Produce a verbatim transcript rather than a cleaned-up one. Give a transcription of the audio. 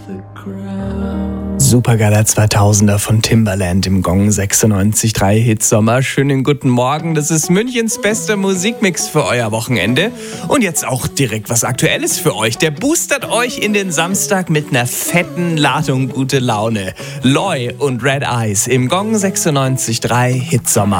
Supergeiler zweitausender von Timbaland im Gong sechsundneunzig Komma drei Hit Sommer. Schönen guten Morgen, das ist Münchens bester Musikmix für euer Wochenende. Und jetzt auch direkt was Aktuelles für euch. Der boostert euch in den Samstag mit einer fetten Ladung gute Laune. Loy und Red Eyes im Gong sechsundneunzig Komma drei Hit Sommer.